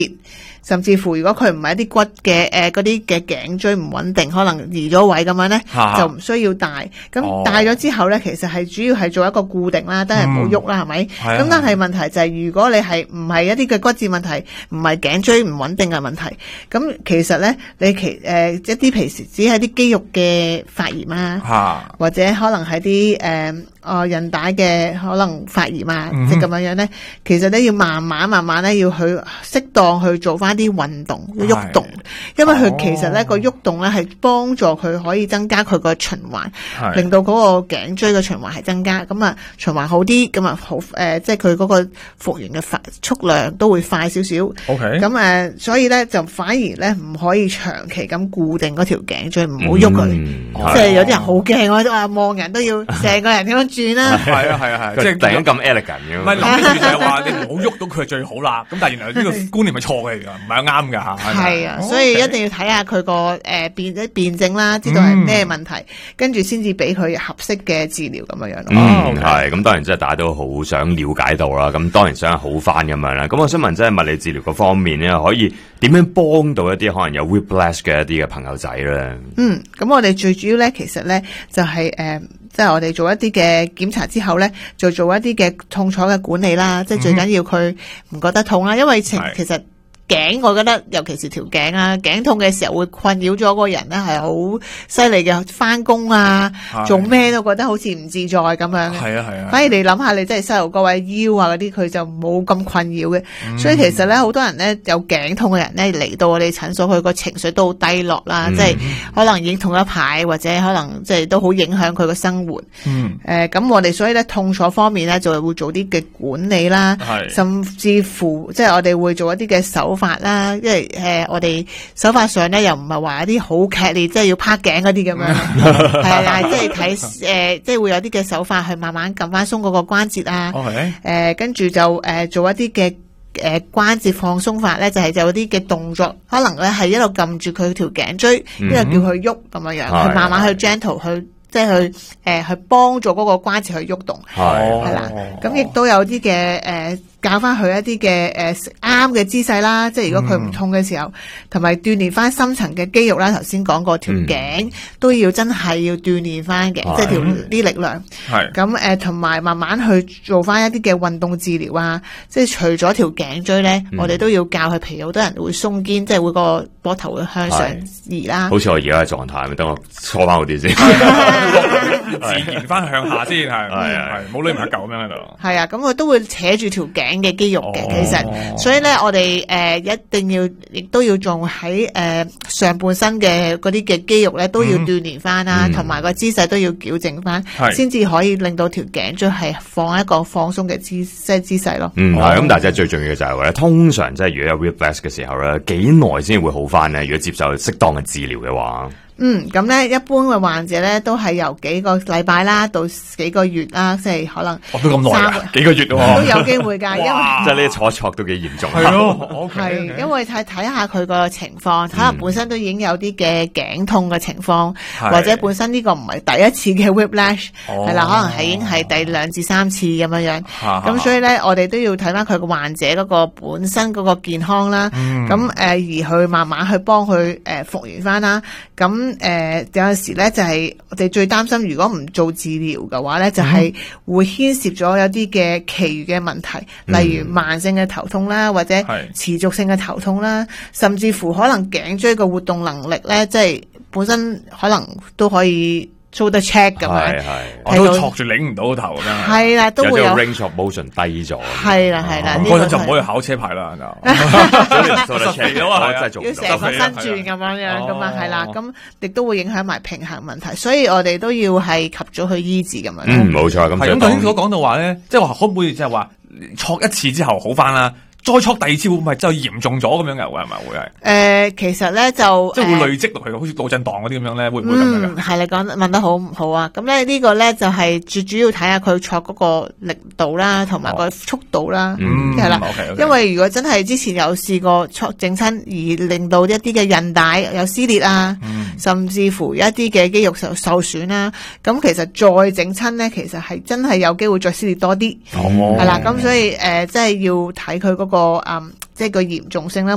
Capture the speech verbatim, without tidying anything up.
甚至乎如果佢唔係一啲骨嘅誒嗰啲嘅頸椎唔穩定，可能移咗位咁樣咧，就唔需要戴。咁戴咗之後咧，其實係主要係做一個固定啦，都係唔好喐啦，係咪？咁但係問題就係，如果你係唔係一啲嘅骨折問題，唔係頸椎唔穩定嘅問題，咁其實咧你其誒、呃、一啲平時只係啲肌肉嘅發炎啊，或者可能係啲誒哦韌帶嘅可能發炎啊，即係咁樣樣咧，其實咧要慢慢慢慢咧要去適當去做翻啲運動喐動，因為佢其實咧個喐動咧係幫助佢可以增加佢個循環，令到嗰個頸椎嘅循環係增加，咁啊循環好啲，咁啊好誒，即係佢嗰個復原嘅速量都會快少少。OK， 咁誒、呃，所以咧就反而咧唔可以長期咁固定嗰條頸椎，唔好喐佢，即係有啲人好驚，我都話望人都要成個人咁樣轉啦。係啊係啊係，即係突然間咁 elegant 嘅。唔係諗住就係話你唔好喐到佢最好啦。咁但係原來呢個觀念係錯嘅，唔係啱㗎嚇。係啊，所以一定要睇下佢個誒辯啲辯證啦，知道係咩問題，跟住先至俾佢合適嘅治療咁樣樣咯。嗯，係。咁當然即係大家都好想了解到啦。咁當然想好翻咁樣啦。咁我想問即係物理治療嗰方面咧，可以點樣幫到一啲可能有 whiplash 嘅一啲嘅朋友仔咧？嗯，咁我哋最主要咧，其實咧就係、是、誒。呃即係我哋做一啲嘅檢查之後咧，就做一啲嘅痛楚嘅管理啦。即係最緊要佢唔覺得痛啦，因為其實頸我覺得尤其是條頸啊，頸痛嘅時候會困擾咗個人咧，係好犀利嘅。翻工啊，做咩都覺得好似唔自在咁樣。係啊係啊。反而你諗下，你真係細路嗰位腰啊嗰啲，佢就冇咁困擾嘅。嗯、所以其實咧，好多人咧有頸痛嘅人咧嚟到我哋診所，佢個情緒都好低落啦，嗯、即係可能已經痛一排，或者可能即係都好影響佢個生活。嗯。誒、呃，咁我哋所以咧痛楚方面咧，就係會做啲嘅管理啦，甚至乎即係我哋會做一啲嘅手法啦，因為誒、呃、我哋手法上咧又唔係話一啲好劇烈，即係要拍頸嗰啲咁樣，係啦，即係睇誒，即係會有啲嘅手法去慢慢撳翻鬆嗰個關節啊，誒、okay. 呃，跟住就誒、呃、做一啲嘅誒關節放鬆法咧，就係、是、有啲嘅動作，可能咧係一路撳住佢條頸椎，一路叫佢喐咁樣樣，去慢慢去 gentle 去。即係去誒去幫助嗰個關節去喐動，係啦，咁亦都有啲嘅誒教翻佢一啲嘅誒啱嘅姿勢啦。即係如果佢唔痛嘅時候，同埋鍛鍊翻深層嘅肌肉啦。頭先講過條頸、嗯、都要真係要鍛鍊翻嘅，即係條啲力量。係咁誒，同埋慢慢去做翻一啲嘅運動治療啊。即係除咗條頸椎咧、嗯，我哋都要教佢。譬如好多人會鬆肩，即係會個膊頭會向上移啦。好似我而家嘅狀態，咪等我搓翻好啲先。自然翻向下先，係係係，冇女唔係舊咁樣喺度。係啊，咁佢都會扯住條頸嘅肌肉嘅、哦，其實，所以咧，我哋誒、呃、一定要，亦都要做喺誒上半身嘅嗰啲嘅肌肉咧，都要鍛煉翻啦，同、嗯、埋個姿勢都要矯正翻，先至可以令到條頸椎係放一個放鬆嘅姿即係姿勢咯。嗯，係咁、哦，但係真係最重要嘅就係話咧，通常即係如果有 whiplash 嘅時候咧，幾耐先會好翻咧？如果接受適當嘅治療嘅話。嗯，咁咧一般嘅患者咧都係由幾個禮拜啦到幾個月啦，即係可能哦都咁耐啊，幾個月喎，都有機會㗎，因為即係呢坐一坐都幾嚴重。係咯，係因為睇睇下佢個情況，可能本身都已經有啲嘅頸痛嘅情況，嗯、或者本身呢個唔係第一次嘅 whiplash，係、哦、啦，可能係已經係第兩至三次咁樣樣。咁所以咧，我哋都要睇翻佢個患者嗰個本身嗰個健康啦。咁、嗯、誒、呃、而去慢慢去幫佢誒復原翻啦。咁誒、呃、有陣時咧就係、是、我哋最擔心，如果唔做治療嘅話咧，就係、是、會牽涉咗有啲嘅其餘嘅問題、嗯，例如慢性嘅頭痛啦，或者持續性嘅頭痛啦，甚至乎可能頸椎嘅活動能力咧，即係本身可能都可以 shoulder check 咁樣，係係，我都托住擰唔到頭㗎，係啦，都會有 range of motion 低咗，係啦係啦，嗰陣就唔可以考車牌啦，就 shoulder check 咗啊，要成個身轉咁樣樣咁啊，係啦，咁亦都會影響埋平衡問題，所以我哋都要係及早去醫治咁樣。嗯，冇錯，咁係咁頭先所講到話咧，即係話可唔可以即係話戳一次之後好翻啦？再戳第二次會唔會就嚴重咗咁樣嘅？會係咪會係？誒、呃，其實咧就即係會累積落去，好似腦震盪嗰啲咁樣咧，會唔會咁樣？嗯，係你講問得好好啊！咁咧呢個咧就係最主要睇下佢戳嗰個力度啦，同埋個速度啦，係、哦、啦、嗯 okay, okay。因為如果真係之前有試過戳整親而令到一啲嘅韌帶有撕裂啊、嗯，甚至乎一啲嘅肌肉受受損啦，咁其實再整親咧，其實係真係有機會再撕裂多啲。係、哦、啦，咁所以誒、呃，即係要睇佢嗰個嗯，即係個嚴重性啦。